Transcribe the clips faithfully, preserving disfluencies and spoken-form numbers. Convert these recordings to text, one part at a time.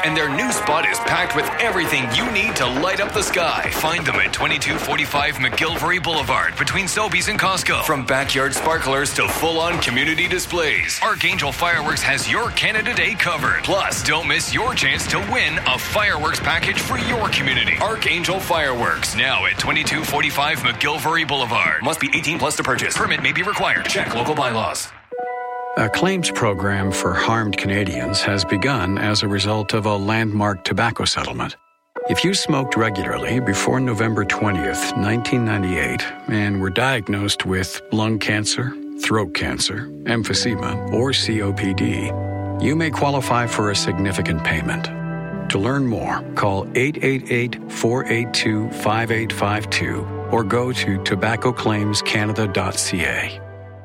and their new spot is packed with everything you need to light up the sky. Find them at twenty-two forty-five McGillivray Boulevard between Sobeys and Costco. From backyard sparklers to full-on community displays, Archangel Fireworks has your Canada Day covered. Plus, don't miss your chance to win a fireworks package for your community. Archangel Fireworks, now at twenty-two forty-five McGillivray Boulevard. Must be eighteen plus to purchase. Permit may be required. Check local bylaws. A claims program for harmed Canadians has begun as a result of a landmark tobacco settlement. If you smoked regularly before November twentieth, nineteen ninety-eight, and were diagnosed with lung cancer, throat cancer, emphysema, or C O P D, you may qualify for a significant payment. To learn more, call eight eight eight, four eight two, five eight five two or go to tobacco claims canada dot c a.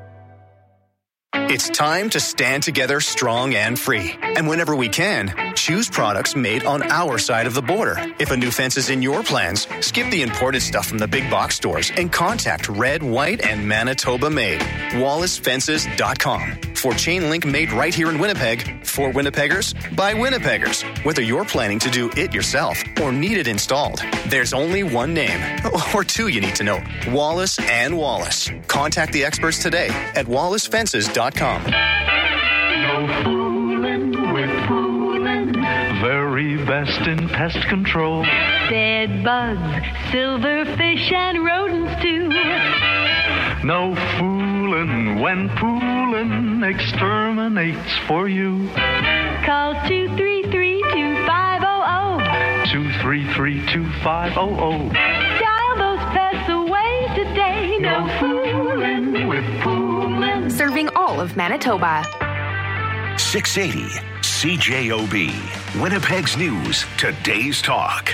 It's time to stand together strong and free. And whenever we can, choose products made on our side of the border. If a new fence is in your plans, skip the imported stuff from the big box stores and contact Red, White, and Manitoba Made. Wallace Fences dot com. For chain link made right here in Winnipeg, for Winnipeggers, by Winnipeggers. Whether you're planning to do it yourself or need it installed, there's only one name, or two you need to know, Wallace and Wallace. Contact the experts today at Wallace Fences dot com. No fooling with fooling, very best in pest control. Bed bugs, silverfish, and rodents too. No fooling when poolin' exterminates for you. Call two three three, two five zero zero. two three three, two five zero zero. Dial those pests away today. No, no fooling with poolin'. Serving all of Manitoba. six eighty C J O B. Winnipeg's News. Today's Talk.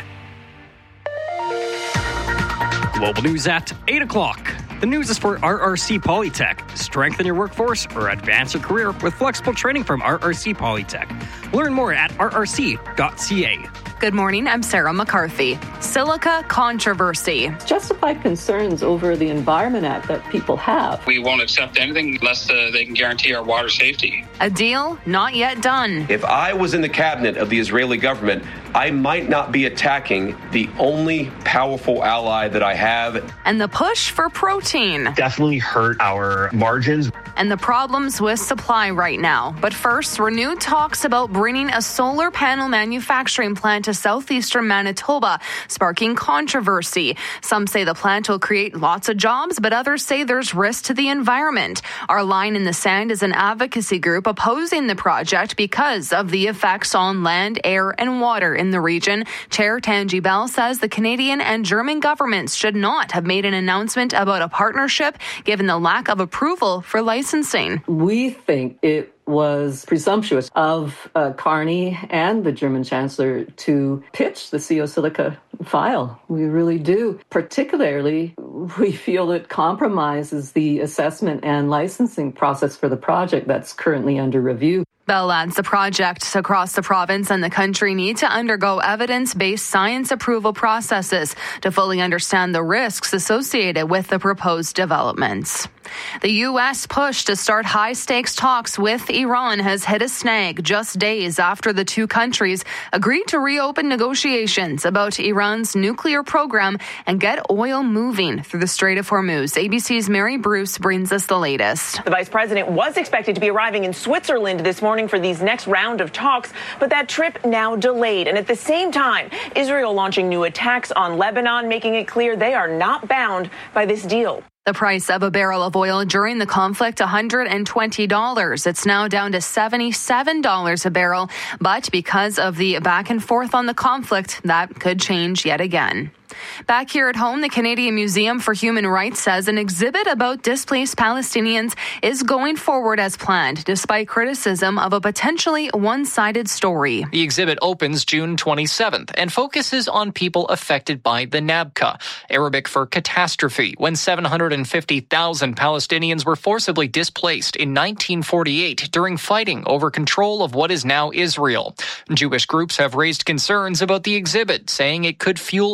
Global news at eight o'clock. The news is for R R C Polytech. Strengthen your workforce or advance your career with flexible training from R R C Polytech. Learn more at r r c dot c a. Good morning, I'm Sarah McCarthy. Silica controversy. Justified concerns over the Environment Act that people have. We won't accept anything unless uh, they can guarantee our water safety. A deal not yet done. If I was in the cabinet of the Israeli government, I might not be attacking the only powerful ally that I have. And the push for protein. Definitely hurt our margins. And the problems with supply right now. But first, renewed talks about bringing a solar panel manufacturing plant to southeastern Manitoba, sparking controversy. Some say the plant will create lots of jobs, but others say there's risk to the environment. Our Line in the Sand is an advocacy group opposing the project because of the effects on land, air, and water in the region. Chair Tangi Bell says the Canadian and German governments should not have made an announcement about a partnership, given the lack of approval for licensing. We think it was presumptuous of uh, Carney and the German Chancellor to pitch the C O Silica file. We really do. Particularly, we feel it compromises the assessment and licensing process for the project that's currently under review. Bell adds the projects across the province and the country need to undergo evidence-based science approval processes to fully understand the risks associated with the proposed developments. The U S push to start high-stakes talks with Iran has hit a snag just days after the two countries agreed to reopen negotiations about Iran's nuclear program and get oil moving through the Strait of Hormuz. A B C's Mary Bruce brings us the latest. The vice president was expected to be arriving in Switzerland this morning for these next round of talks, but that trip now delayed. And at the same time, Israel launching new attacks on Lebanon, making it clear they are not bound by this deal. The price of a barrel of oil during the conflict, one hundred twenty dollars. It's now down to seventy-seven dollars a barrel. But because of the back and forth on the conflict, that could change yet again. Back here at home, the Canadian Museum for Human Rights says an exhibit about displaced Palestinians is going forward as planned, despite criticism of a potentially one-sided story. The exhibit opens June twenty-seventh and focuses on people affected by the Nabka, Arabic for catastrophe, when seven hundred fifty thousand Palestinians were forcibly displaced in nineteen forty-eight during fighting over control of what is now Israel. Jewish groups have raised concerns about the exhibit, saying it could fuel anti-Semitism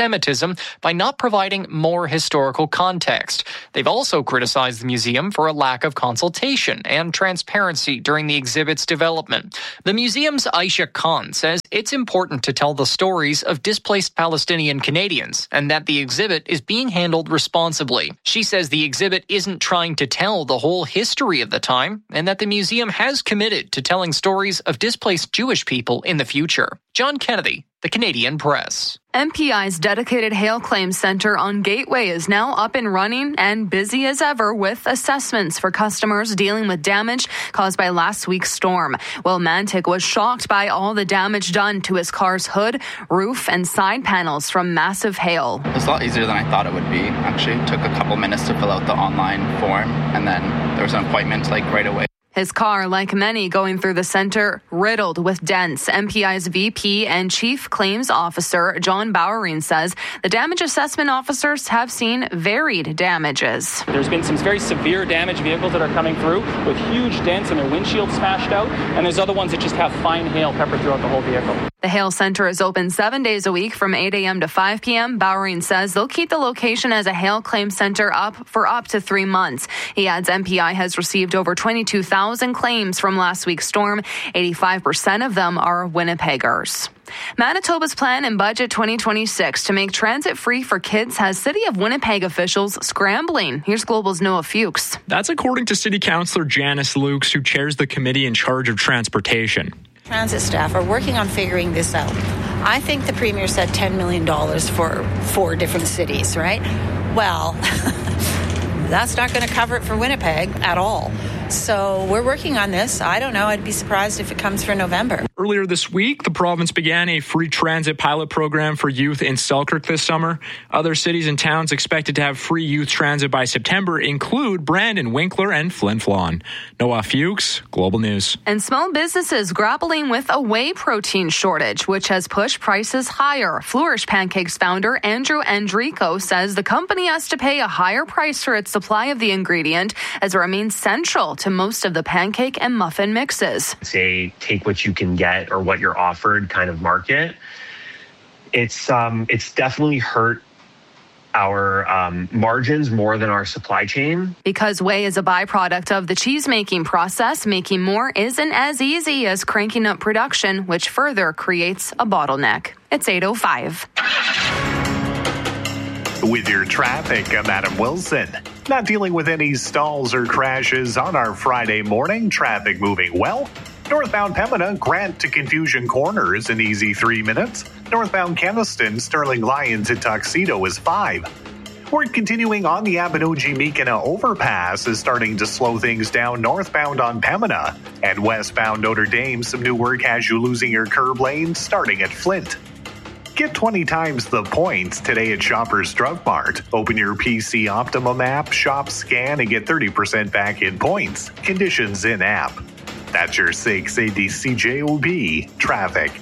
anti-Semitism by not providing more historical context. They've also criticized the museum for a lack of consultation and transparency during the exhibit's development. The museum's Aisha Khan says it's important to tell the stories of displaced Palestinian Canadians and that the exhibit is being handled responsibly. She says the exhibit isn't trying to tell the whole history of the time and that the museum has committed to telling stories of displaced Jewish people in the future. John Kennedy, The Canadian Press. M P I's dedicated hail claims center on Gateway is now up and running and busy as ever with assessments for customers dealing with damage caused by last week's storm. Will Mantic was shocked by all the damage done to his car's hood, roof, and side panels from massive hail. It was a lot easier than I thought it would be. Actually, it took a couple minutes to fill out the online form, and then there was an appointment like right away. His car, like many going through the center, riddled with dents. M P I's V P and Chief Claims Officer John Bowering says the damage assessment officers have seen varied damages. There's been some very severe damage vehicles that are coming through with huge dents and their windshield smashed out, and there's other ones that just have fine hail peppered throughout the whole vehicle. The Hail Center is open seven days a week from eight a.m. to five p.m. Bowering says they'll keep the location as a hail claim center up for up to three months. He adds M P I has received over twenty-two thousand claims from last week's storm. eighty-five percent of them are Winnipeggers. Manitoba's plan in budget twenty twenty-six to make transit free for kids has City of Winnipeg officials scrambling. Here's Global's Noah Fuchs. That's according to City Councillor Janice Lukes, who chairs the committee in charge of transportation. Transit staff are working on figuring this out. I think the Premier said ten million dollars for four different cities, right? Well, that's not going to cover it for Winnipeg at all. So we're working on this. I don't know. I'd be surprised if it comes for November. Earlier this week, the province began a free transit pilot program for youth in Selkirk this summer. Other cities and towns expected to have free youth transit by September include Brandon, Winkler, and Flin Flon. Noah Fuchs, Global News. And small businesses grappling with a whey protein shortage, which has pushed prices higher. Flourish Pancakes founder Andrew Andrico says the company has to pay a higher price for its supply of the ingredient as it remains central to most of the pancake and muffin mixes. Say, take what you can get or what you're offered kind of market. It's um, it's definitely hurt our um, margins more than our supply chain. Because whey is a byproduct of the cheese-making process, making more isn't as easy as cranking up production, which further creates a bottleneck. It's eight oh five. With your traffic, I'm Adam Wilson. Not dealing with any stalls or crashes on our Friday morning. Traffic moving well. Northbound Pembina, Grant to Confusion Corner is an easy three minutes. Northbound Keniston, Sterling Lion to Tuxedo is five. Work continuing on the Abinogi-Mekina overpass is starting to slow things down northbound on Pembina. And westbound Notre Dame, some new work has you losing your curb lane starting at Flint. Get twenty times the points today at Shoppers Drug Mart. Open your P C Optimum app, shop, scan, and get thirty percent back in points. Conditions in app. That's your six eighty C J O B traffic.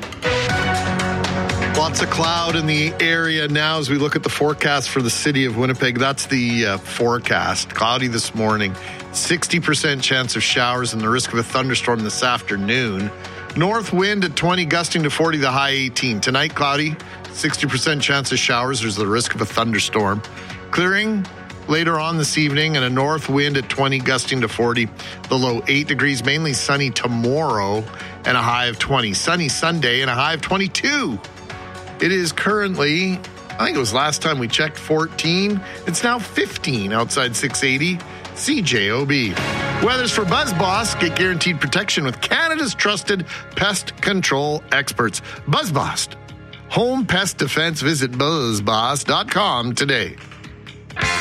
Lots of cloud in the area now as we look at the forecast for the city of Winnipeg. That's the uh, forecast. Cloudy this morning. sixty percent chance of showers and the risk of a thunderstorm this afternoon. North wind at twenty, gusting to forty, the high eighteen. Tonight, cloudy, sixty percent chance of showers. There's the risk of a thunderstorm. Clearing later on this evening and a north wind at twenty, gusting to forty. The low eight degrees, mainly sunny tomorrow and a high of twenty. Sunny Sunday and a high of twenty-two. It is currently, I think it was last time we checked, fourteen. It's now fifteen outside six eighty C J O B. Weather's for BuzzBoss. Get guaranteed protection with Canada's trusted pest control experts. BuzzBoss. Home pest defense. Visit buzz boss dot com today.